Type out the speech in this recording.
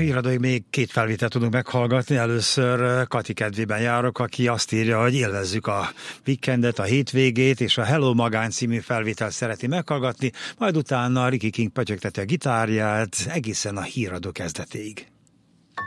híradóig még két felvételt tudunk meghallgatni. Először Kati kedvében járok, aki azt írja, hogy élvezzük a weekendet, a hétvégét, és a Hello Magány című felvételt szereti meghallgatni, majd utána Ricky King pötyögteti a gitárját egészen a híradó kezdetéig.